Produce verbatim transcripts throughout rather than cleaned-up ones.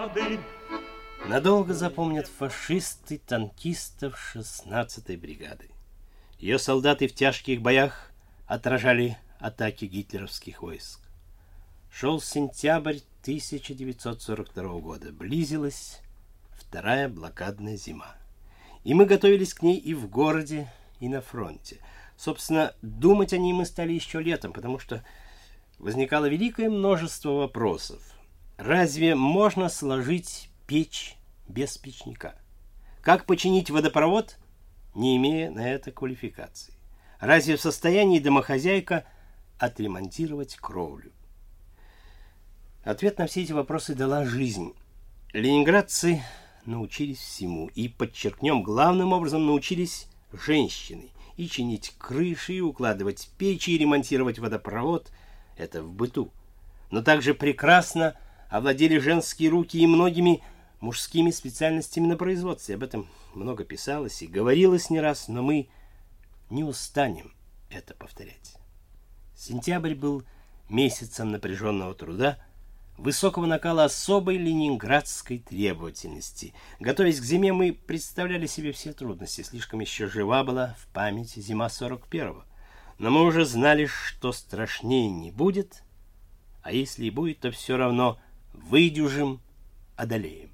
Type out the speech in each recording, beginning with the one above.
бригады. Надолго запомнят фашисты танкистов шестнадцатой бригады. Ее солдаты в тяжких боях отражали атаки гитлеровских войск. Шел сентябрь тысяча девятьсот сорок второго года. Близилась вторая блокадная зима. И мы готовились к ней и в городе, и на фронте. Собственно, думать о ней мы стали еще летом, потому что возникало великое множество вопросов. Разве можно сложить печь без печника? Как починить водопровод, не имея на это квалификации? Разве в состоянии домохозяйка отремонтировать кровлю? Ответ на все эти вопросы дала жизнь. Ленинградцы научились всему. И, подчеркнем, главным образом научились женщины. И чинить крыши, и укладывать печи, и ремонтировать водопровод. Это в быту. Но также прекрасно овладели женские руки и многими мужскими специальностями на производстве. Об этом много писалось и говорилось не раз, но мы не устанем это повторять. Сентябрь был месяцем напряженного труда, высокого накала особой ленинградской требовательности. Готовясь к зиме, мы представляли себе все трудности. Слишком еще жива была в памяти зима сорок первого. Но мы уже знали, что страшнее не будет, а если и будет, то все равно выдюжим, одолеем.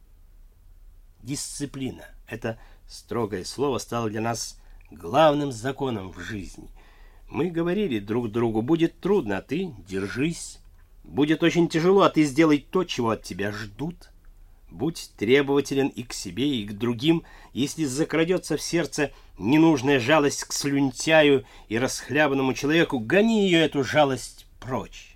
Дисциплина — это строгое слово стало для нас главным законом в жизни. Мы говорили друг другу: будет трудно, а ты держись. Будет очень тяжело, а ты сделай то, чего от тебя ждут. Будь требователен и к себе, и к другим. Если закрадется в сердце ненужная жалость к слюнтяю и расхлябанному человеку, гони ее, эту жалость, прочь.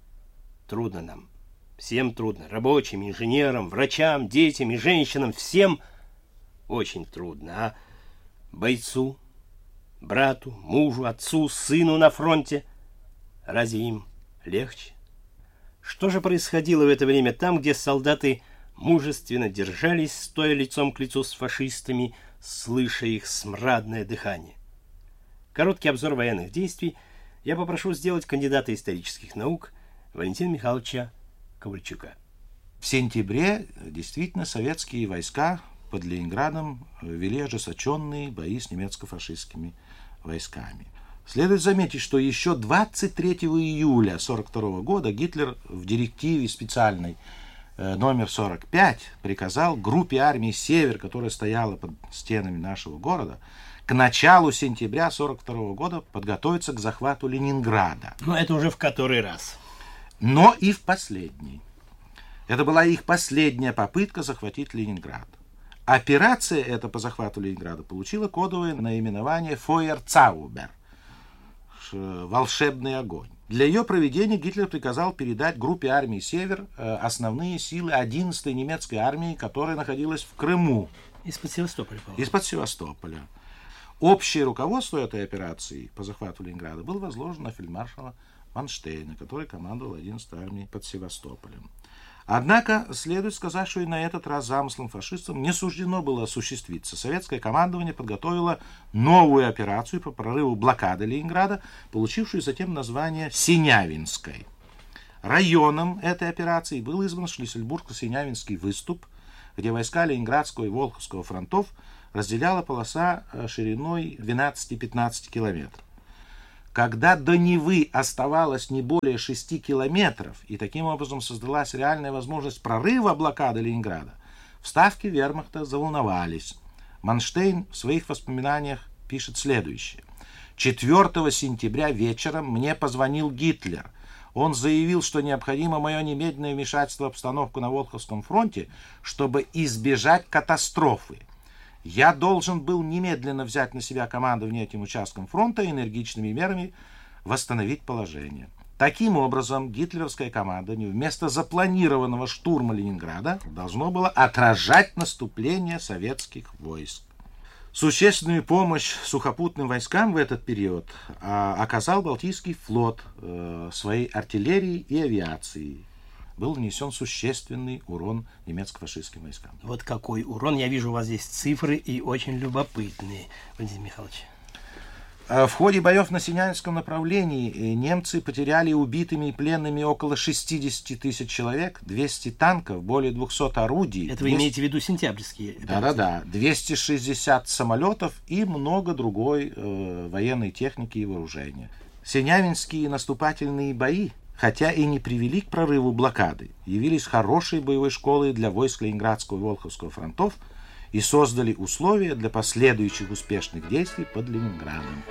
Трудно нам. Всем трудно. Рабочим, инженерам, врачам, детям и женщинам. Всем очень трудно. А бойцу, брату, мужу, отцу, сыну на фронте, разве им легче? Что же происходило в это время там, где солдаты мужественно держались, стоя лицом к лицу с фашистами, слыша их смрадное дыхание? Короткий обзор военных действий я попрошу сделать кандидата исторических наук Валентина Михайловича Ковальчука. В сентябре действительно советские войска под Ленинградом вели ожесточенные бои с немецко-фашистскими войсками. Следует заметить, что еще двадцать третьего июля сорок второго года Гитлер в директиве специальной номер сорок пять приказал группе армии «Север», которая стояла под стенами нашего города, к началу сентября сорок второго года подготовиться к захвату Ленинграда. Но это уже в который раз. Но и в последний. Это была их последняя попытка захватить Ленинград. Операция эта по захвату Ленинграда получила кодовое наименование «Фойерцаубер» — «Волшебный огонь». Для ее проведения Гитлер приказал передать группе армии «Север» основные силы одиннадцатой немецкой армии, которая находилась в Крыму. Из-под Севастополя, по-моему. Из-под Севастополя. Общее руководство этой операции по захвату Ленинграда было возложено на фельдмаршала Манштейна, который командовал одиннадцатой армией под Севастополем. Однако, следует сказать, что и на этот раз замыслом фашистов не суждено было осуществиться. Советское командование подготовило новую операцию по прорыву блокады Ленинграда, получившую затем название Синявинской. Районом этой операции был избран Шлиссельбургско-Синявинский выступ, где войска Ленинградского и Волховского фронтов разделяла полоса шириной двенадцать-пятнадцать километров. Когда до Невы оставалось не более шести километров, и таким образом создалась реальная возможность прорыва блокады Ленинграда, в ставке вермахта заволновались. Манштейн в своих воспоминаниях пишет следующее. четвёртого сентября вечером мне позвонил Гитлер. Он заявил, что необходимо мое немедленное вмешательство в обстановку на Волховском фронте, чтобы избежать катастрофы. Я должен был немедленно взять на себя командование этим участком фронта и энергичными мерами восстановить положение. Таким образом, гитлеровское командование вместо запланированного штурма Ленинграда должно было отражать наступление советских войск. Существенную помощь сухопутным войскам в этот период а, оказал Балтийский флот э, своей артиллерией и авиацией. Был нанесен существенный урон немецко-фашистским войскам. Вот какой урон. Я вижу, у вас здесь цифры и очень любопытные, Владимир Михайлович. В ходе боев на Синявинском направлении немцы потеряли убитыми и пленными около шестидесяти тысяч человек, двести танков, более двухсот орудий. Это вы имеете в виду сентябрьские? Да-да-да. двести шестьдесят самолетов и много другой э, военной техники и вооружения. Синявинские наступательные бои, хотя и не привели к прорыву блокады, явились хорошей боевой школой для войск Ленинградского и Волховского фронтов и создали условия для последующих успешных действий под Ленинградом.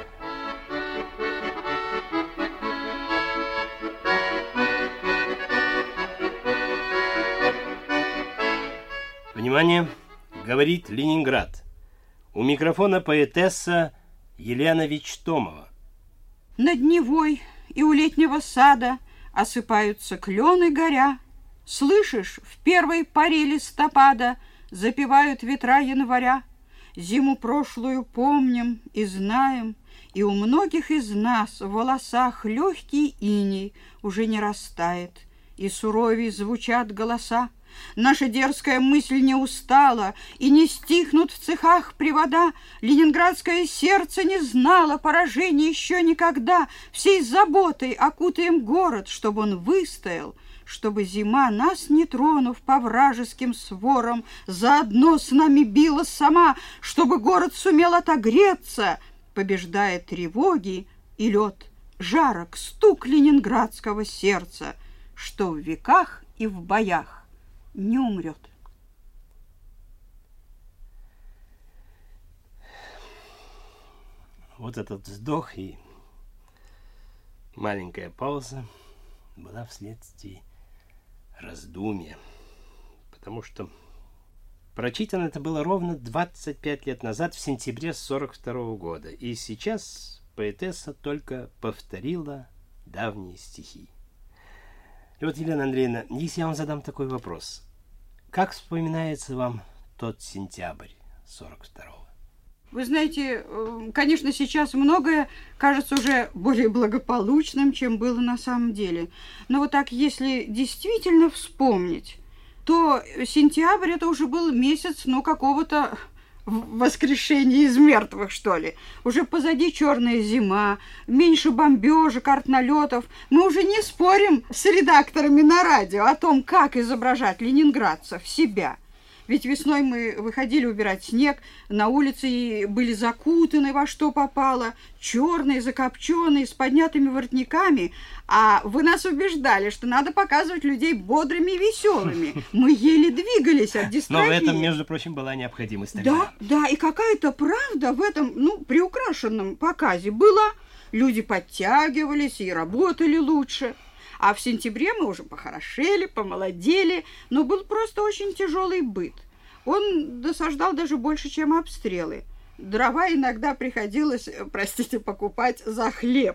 Внимание! Говорит Ленинград. У микрофона поэтесса Елена Вичтомова. Над Невой и у летнего сада осыпаются клены горя. Слышишь, в первой поре листопада запевают ветра января. Зиму прошлую помним и знаем, и у многих из нас в волосах легкий иней уже не растает, и суровей звучат голоса. Наша дерзкая мысль не устала, и не стихнут в цехах привода. Ленинградское сердце не знало поражения еще никогда. Всей заботой окутаем город, чтобы он выстоял, чтобы зима, нас не тронув по вражеским сворам, заодно с нами била сама, чтобы город сумел отогреться, побеждая тревоги и лед, жарок, стук ленинградского сердца, что в веках и в боях не умрет. Вот этот вздох и маленькая пауза была вследствие раздумья, потому что прочитано это было ровно двадцать пять лет назад, в сентябре сорок второго года, и сейчас поэтесса только повторила давние стихи. И вот, Елена Андреевна, если я вам задам такой вопрос, как вспоминается вам тот сентябрь сорок второго? Вы знаете, конечно, сейчас многое кажется уже более благополучным, чем было на самом деле. Но вот так, если действительно вспомнить, то сентябрь это уже был месяц, ну, какого-то воскрешения из мертвых, что ли. Уже позади черная зима, меньше бомбежек, артналетов. Мы уже не спорим с редакторами на радио о том, как изображать ленинградцев, себя. Ведь весной мы выходили убирать снег, на улице и были закутаны во что попало, черные, закопченные, с поднятыми воротниками. А вы нас убеждали, что надо показывать людей бодрыми и веселыми. Мы еле двигались от дистрофии. Но в этом, между прочим, была необходимость. Да, да, и какая-то правда в этом, ну, приукрашенном показе была. Люди подтягивались и работали лучше. А в сентябре мы уже похорошели, помолодели, но был просто очень тяжелый быт. Он досаждал даже больше, чем обстрелы. Дрова иногда приходилось, простите, покупать за хлеб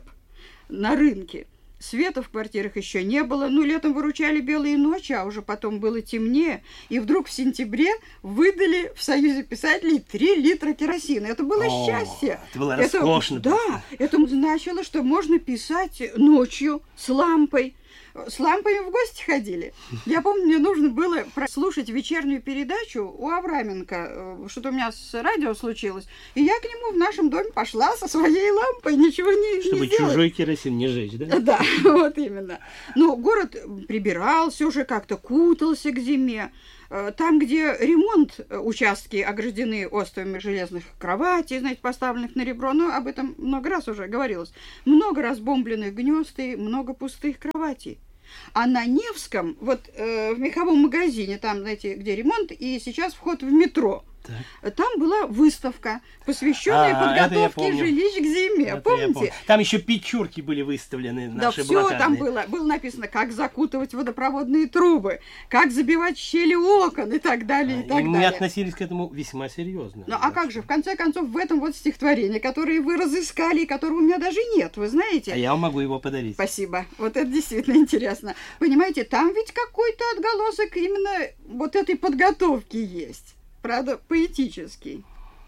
на рынке. Света в квартирах еще не было, ну, летом выручали белые ночи, а уже потом было темнее. И вдруг в сентябре выдали в Союзе писателей три литра керосина. Это было О, счастье. Это было роскошно. Это, да, это значило, что можно писать ночью с лампой. С лампами в гости ходили. Я помню, мне нужно было прослушать вечернюю передачу у Авраменко. Что-то у меня с радио случилось. И я к нему в нашем доме пошла со своей лампой, ничего не, Чтобы не сделать. чужой керосин не жечь, да? Да, вот именно. Но город прибирался уже как-то, кутался к зиме. Там, где ремонт, участки ограждены остовами железных кроватей, знаете, поставленных на ребро, но об этом много раз уже говорилось. Много разбомбленных гнезд и много пустых кроватей. А на Невском, вот э, в меховом магазине, там, знаете, где ремонт, и сейчас вход в метро, так. Там была выставка, посвященная а, подготовке жилищ к зиме. Это помните? Там еще печурки были выставлены, наши да, все там было. Было написано, как закутывать водопроводные трубы, как забивать щели окон и так далее. И, так и мы далее. относились к этому весьма серьезно. Ну, а как же, в конце концов, в этом вот стихотворении, которое вы разыскали, и которого у меня даже нет, вы знаете? А я могу его подарить. Спасибо. Вот это действительно интересно. Понимаете, там ведь какой-то отголосок именно вот этой подготовки есть. Правда, поэтический.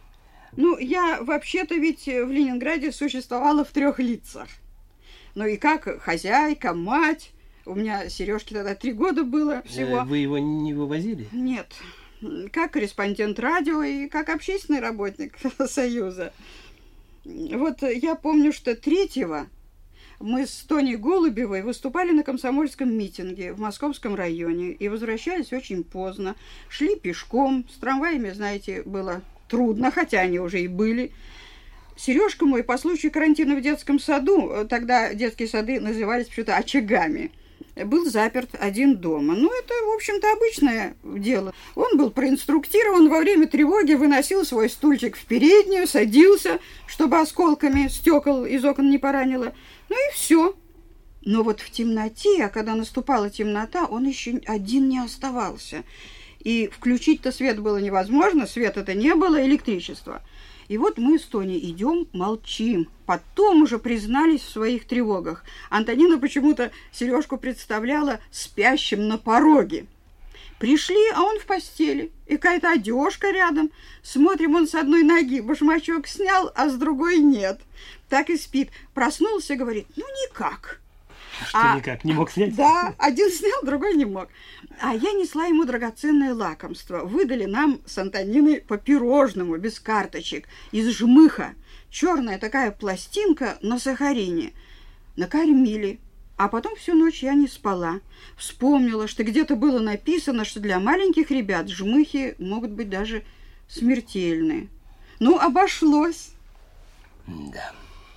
Ну, я вообще-то ведь в Ленинграде существовала в трех лицах. Ну и как хозяйка, мать. У меня Сережке тогда три года было всего. Вы его не вывозили? Нет. Как корреспондент радио и как общественный работник Союза. Вот я помню, что третьего мы с Тоней Голубевой выступали на комсомольском митинге в Московском районе и возвращались очень поздно. Шли пешком, с трамваями, знаете, было трудно, хотя они уже и были. Сережка мой по случаю карантина в детском саду, тогда детские сады назывались почему-то очагами, был заперт один дома. Ну, это, в общем-то, обычное дело. Он был проинструктирован, во время тревоги выносил свой стульчик в переднюю, садился, чтобы осколками стекол из окон не поранило. Ну и все. Но вот в темноте, а когда наступала темнота, он еще один не оставался. И включить-то свет было невозможно, света-то не было, электричества. И вот мы с Тоней идем, молчим. Потом уже признались в своих тревогах. Антонина почему-то Сережку представляла спящим на пороге. Пришли, а он в постели. И какая-то одежка рядом. Смотрим, он с одной ноги башмачок снял, а с другой нет. Так и спит. Проснулся, говорит, ну никак. Что а, никак, не мог снять? Да, один снял, другой не мог. А я несла ему драгоценное лакомство. Выдали нам с Антониной по пирожному, без карточек, из жмыха. Черная такая пластинка на сахарине. Накормили. А потом всю ночь я не спала. Вспомнила, что где-то было написано, что для маленьких ребят жмыхи могут быть даже смертельные. Ну, обошлось. Да.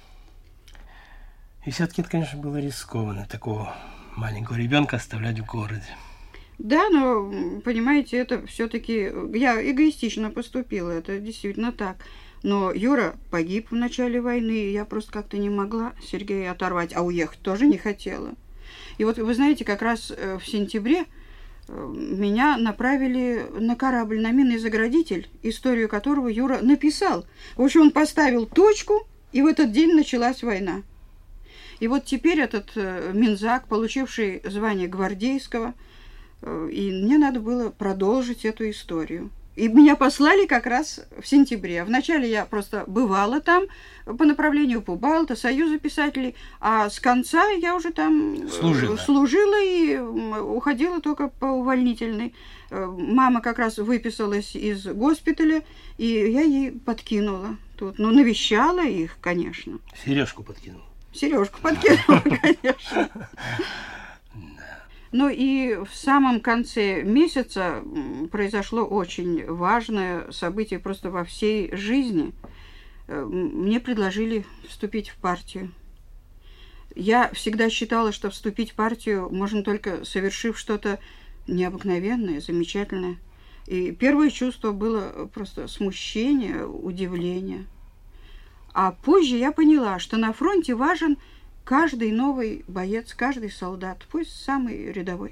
И все-таки это, конечно, было рискованно, такого маленького ребенка оставлять в городе. Да, но, понимаете, это все-таки... Я эгоистично поступила, это действительно так. Но Юра погиб в начале войны, и я просто как-то не могла Сергея оторвать, а уехать тоже не хотела. И вот, вы знаете, как раз в сентябре меня направили на корабль, на минный заградитель, историю которого Юра написал. В общем, он поставил точку, и в этот день началась война. И вот теперь этот э, Минзак, получивший звание гвардейского, э, и мне надо было продолжить эту историю. И меня послали как раз в сентябре. Вначале я просто бывала там по направлению Пубалта, Союза писателей, а с конца я уже там служила, служила и уходила только по увольнительной. Мама как раз выписалась из госпиталя, и я ей подкинула тут. Ну, навещала их, конечно. Сережку подкинула. Сережку подкинула, конечно. Ну и в самом конце месяца произошло очень важное событие просто во всей жизни. Мне предложили вступить в партию. Я всегда считала, что вступить в партию можно только совершив что-то необыкновенное, замечательное. И первое чувство было просто смущение, удивление. А позже я поняла, что на фронте важен каждый новый боец, каждый солдат, пусть самый рядовой.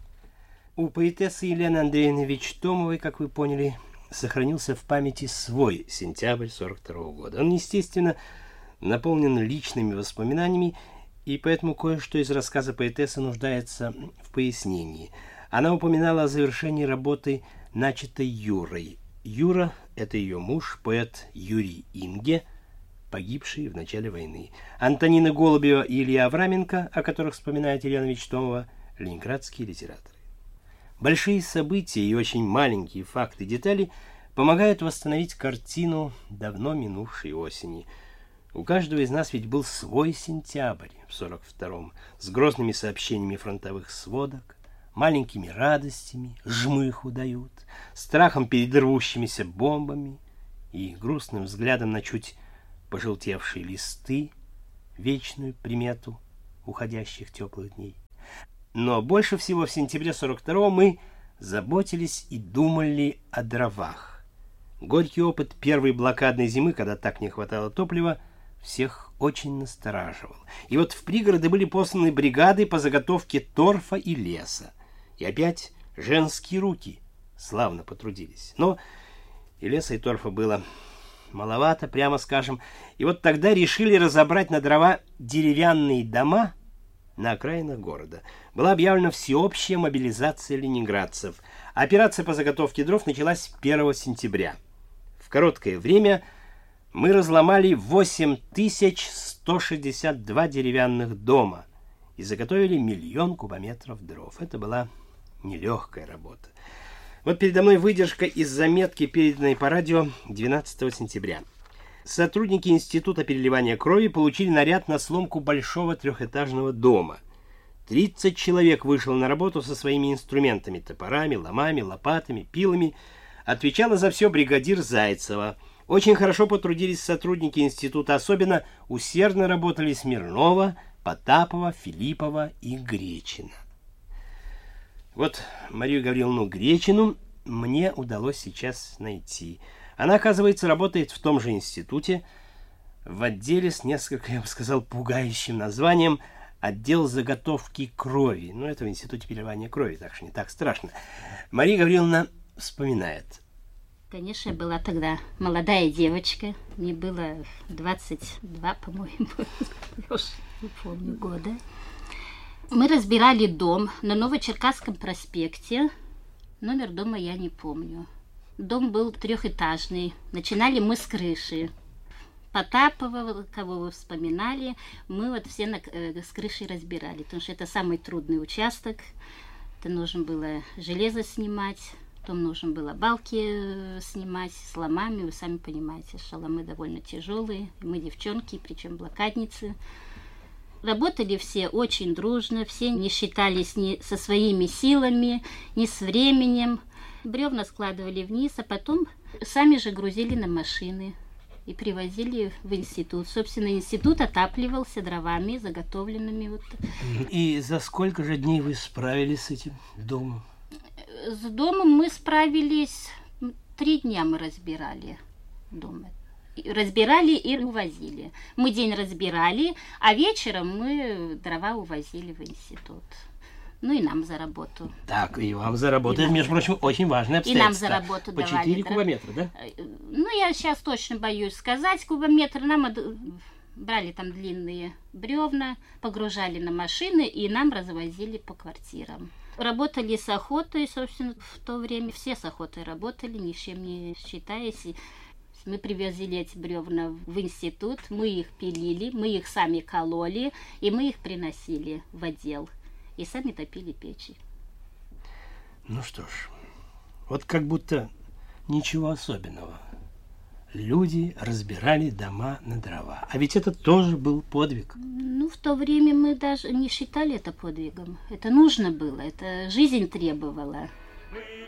У поэтессы Елены Андреевны Вечтомовой, как вы поняли, сохранился в памяти свой сентябрь сорок второго года. Он, естественно, наполнен личными воспоминаниями, и поэтому кое-что из рассказа поэтессы нуждается в пояснении. Она упоминала о завершении работы, начатой Юрой. Юра – это ее муж, поэт Юрий Инге, погибший в начале войны. Антонина Голубева и Илья Авраменко, о которых вспоминает Елена Вечтомова, ленинградские литераторы. Большие события и очень маленькие факты, детали помогают восстановить картину давно минувшей осени. У каждого из нас ведь был свой сентябрь в сорок втором, с грозными сообщениями фронтовых сводок, маленькими радостями, жмыху дают, страхом перед рвущимися бомбами и грустным взглядом на чуть пожелтевшие листы, вечную примету уходящих теплых дней. Но больше всего в сентябре сорок второго мы заботились и думали о дровах. Горький опыт первой блокадной зимы, когда так не хватало топлива, всех очень настораживал. И вот в пригороды были посланы бригады по заготовке торфа и леса. И опять женские руки славно потрудились. Но и леса, и торфа было маловато, прямо скажем. И вот тогда решили разобрать на дрова деревянные дома на окраинах города. Была объявлена всеобщая мобилизация ленинградцев. Операция по заготовке дров началась первого сентября. В короткое время мы разломали восемь тысяч сто шестьдесят два деревянных дома и заготовили миллион кубометров дров. Это была нелегкая работа. Вот передо мной выдержка из заметки, переданной по радио двенадцатого сентября. Сотрудники Института переливания крови получили наряд на сломку большого трехэтажного дома. тридцать человек вышло на работу со своими инструментами, топорами, ломами, лопатами, пилами. Отвечала за все бригадир Зайцева. Очень хорошо потрудились сотрудники института, особенно усердно работали Смирнова, Потапова, Филиппова и Гречина. Вот Марию Гавриловну Гречину мне удалось сейчас найти. Она, оказывается, работает в том же институте, в отделе с несколько, я бы сказал, пугающим названием «Отдел заготовки крови». Ну, это в институте переливания крови, так что не так страшно. Мария Гавриловна вспоминает. Конечно, была тогда молодая девочка. Мне было двадцать два, по-моему, я уж не помню года. Мы разбирали дом на Новочеркасском проспекте. Номер дома я не помню. Дом был трехэтажный. Начинали мы с крыши. Потапова, кого вы вспоминали, мы вот все на, э, с крышей разбирали, потому что это самый трудный участок. Это нужно было железо снимать, потом нужно было балки снимать с ломами. Вы сами понимаете, что ломы довольно тяжелые. Мы девчонки, причем блокадницы. Работали все очень дружно, все не считались ни со своими силами, ни с временем. Бревна складывали вниз, а потом сами же грузили на машины и привозили в институт. Собственно, институт отапливался дровами, заготовленными. Вот. И за сколько же дней вы справились с этим домом? С домом мы справились, три дня мы разбирали дом. Разбирали и увозили. Мы день разбирали, а вечером мы дрова увозили в институт. Ну и нам за работу. Так, и вам за работу. Это, между прочим, очень важное обстоятельство. И нам за работу По давали. четыре кубометра, да? Ну, я сейчас точно боюсь сказать. Кубометр нам от... брали там длинные бревна, погружали на машины и нам развозили по квартирам. Работали с охотой, собственно, в то время. Все с охотой работали, ни с чем не считаясь. Мы привозили эти бревна в институт, мы их пилили, мы их сами кололи, и мы их приносили в отдел. И сами топили печи. Ну что ж, вот как будто ничего особенного. Люди разбирали дома на дрова. А ведь это тоже был подвиг. Ну, в то время мы даже не считали это подвигом. Это нужно было, это жизнь требовала. Мы